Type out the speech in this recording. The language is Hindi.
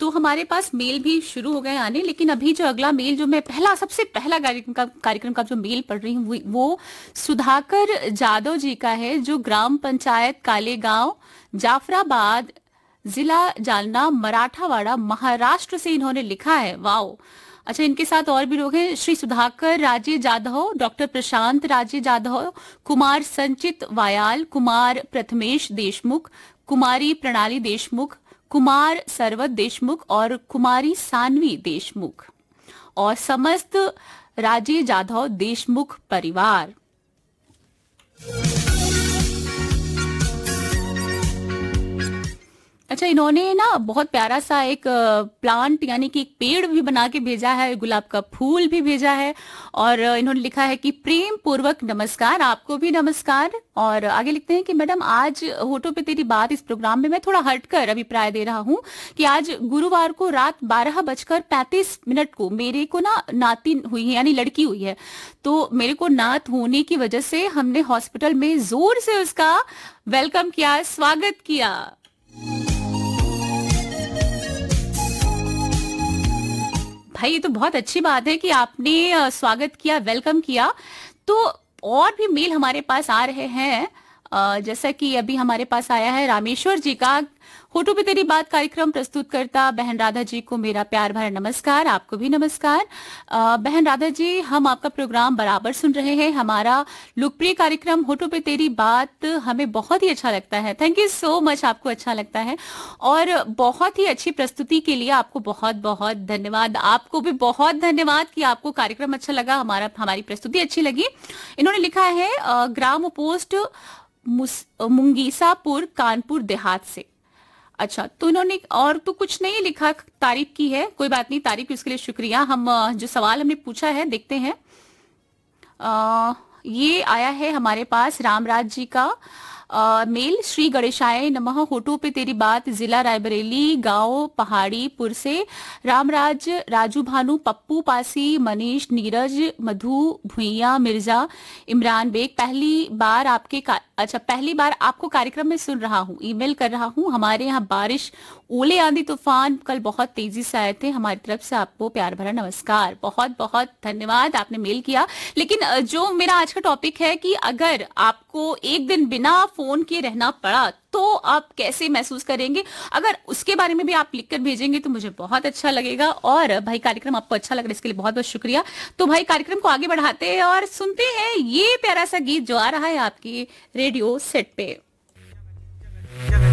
तो हमारे पास मेल भी शुरू हो गए आने, लेकिन अभी जो अगला मेल जो मैं सबसे पहला कार्यक्रम का जो मेल पढ़ रही हूँ वो सुधाकर जादव जी का है, जो ग्राम पंचायत कालेगांव, जाफराबाद, जिला जालना, मराठावाड़ा, महाराष्ट्र से इन्होंने लिखा है। वाओ। अच्छा, इनके साथ और भी लोग हैं, श्री सुधाकर राजे जाधव, डॉक्टर प्रशांत राजे जाधव, कुमार संचित वायाल, कुमार प्रथमेश देशमुख, कुमारी प्रणाली देशमुख, कुमार सरवत देशमुख और कुमारी सानवी देशमुख और समस्त राजे जाधव देशमुख परिवार। अच्छा, इन्होंने ना बहुत प्यारा सा एक प्लांट यानी कि एक पेड़ भी बना के भेजा है, गुलाब का फूल भी भेजा है और इन्होंने लिखा है कि प्रेम पूर्वक नमस्कार, आपको भी नमस्कार। और आगे लिखते हैं कि मैडम, आज होठों पे तेरी बात इस प्रोग्राम में मैं थोड़ा हटकर अभिप्राय दे रहा हूँ कि आज गुरुवार को रात 12:35 को मेरे को ना नाती हुई है, यानी लड़की हुई है। तो मेरे को नात होने की वजह से हमने हॉस्पिटल में जोर से उसका वेलकम किया, स्वागत किया। भाई, ये तो बहुत अच्छी बात है कि आपने स्वागत किया, वेलकम किया। तो और भी मेल हमारे पास आ रहे हैं, जैसा कि अभी हमारे पास आया है रामेश्वर जी का। होठों पे तेरी बात कार्यक्रम प्रस्तुत करता बहन राधा जी को मेरा प्यार भरा नमस्कार। आपको भी नमस्कार। बहन राधा जी, हम आपका प्रोग्राम बराबर सुन रहे हैं। हमारा लोकप्रिय कार्यक्रम होठों पे तेरी बात हमें बहुत ही अच्छा लगता है। थैंक यू सो मच, आपको अच्छा लगता है और बहुत ही अच्छी प्रस्तुति के लिए आपको बहुत बहुत धन्यवाद। आपको भी बहुत धन्यवाद कि आपको कार्यक्रम अच्छा लगा, हमारी प्रस्तुति अच्छी लगी। इन्होंने लिखा है ग्राम पोस्ट मुंगीसापुर, कानपुर देहात से। अच्छा, तो इन्होंने और तो कुछ नहीं लिखा, तारीफ की है। कोई बात नहीं, तारीफ इसके लिए शुक्रिया। हम जो सवाल हमने पूछा है देखते हैं। ये आया है हमारे पास रामराज जी का मेल। श्री गणेशाय नमः। होठों पे तेरी बात, जिला रायबरेली, गांव पहाड़ीपुर से रामराज, राजू भानु, पप्पू पासी, मनीष, नीरज, मधु भुइया, मिर्जा, इमरान बेग। पहली बार आपको कार्यक्रम में सुन रहा हूँ, ईमेल कर रहा हूँ। हमारे यहाँ बारिश, ओले, आंधी, तूफान कल बहुत तेजी से आए थे। हमारी तरफ से आपको प्यार भरा नमस्कार। बहुत बहुत धन्यवाद, आपने मेल किया। लेकिन जो मेरा आज का टॉपिक है कि अगर आपको एक दिन बिना फोन किए रहना पड़ा तो आप कैसे महसूस करेंगे, अगर उसके बारे में भी आप लिखकर भेजेंगे तो मुझे बहुत अच्छा लगेगा। और भाई, कार्यक्रम आपको अच्छा लग रहा है, इसके लिए बहुत बहुत शुक्रिया। तो भाई, कार्यक्रम को आगे बढ़ाते हैं और सुनते हैं ये प्यारा सा गीत जो आ रहा है आपकी रेडियो सेट पे।